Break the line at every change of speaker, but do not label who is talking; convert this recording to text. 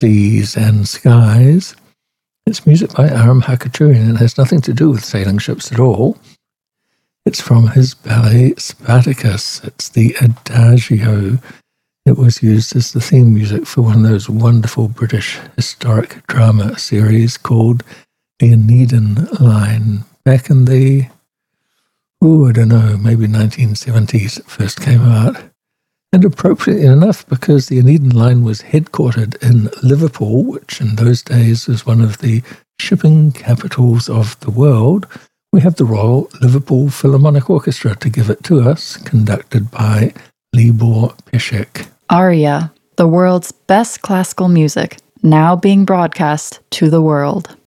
Seas and Skies. It's music by Aram Khachaturian and has nothing to do with sailing ships at all. It's from his ballet Spartacus. It's the Adagio. It was used as the theme music for one of those wonderful British historic drama series called The Aeneid Line. Back in the, I don't know, maybe 1970s it first came out. And appropriately enough, because the Aeneid Line was headquartered in Liverpool, which in those days was one of the shipping capitals of the world, we have the Royal Liverpool Philharmonic Orchestra to give it to us, conducted by Libor Pesek.
Aria, the world's best classical music, now being broadcast to the world.